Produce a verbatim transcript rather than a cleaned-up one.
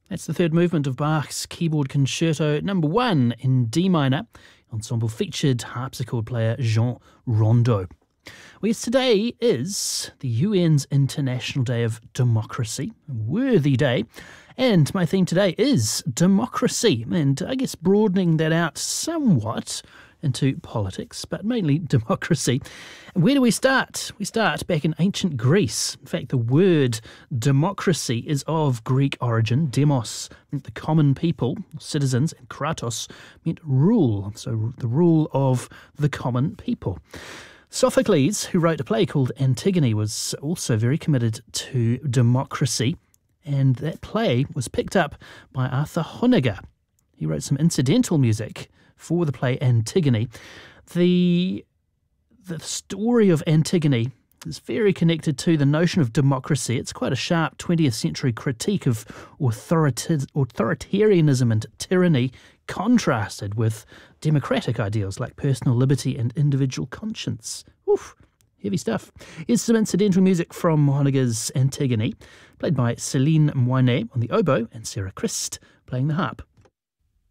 That's the third movement of Bach's Keyboard Concerto number one in D minor. Ensemble featured harpsichord player Jean Rondeau. Well, yes, today is the U N's International Day of Democracy, a worthy day. And my theme today is democracy, and I guess broadening that out somewhat into politics, but mainly democracy. Where do we start? We start back in ancient Greece. In fact, the word democracy is of Greek origin. Demos meant the common people, citizens, and kratos meant rule, so the rule of the common people. Sophocles, who wrote a play called Antigone, was also very committed to democracy, and that play was picked up by Arthur Honegger. He wrote some incidental music for the play Antigone. The, the story of Antigone is very connected to the notion of democracy. It's quite a sharp twentieth century critique of authorita- authoritarianism and tyranny, contrasted with democratic ideals like personal liberty and individual conscience. Oof, heavy stuff. Here's some incidental music from Honegger's Antigone, played by Céline Moinet on the oboe and Sarah Christ playing the harp.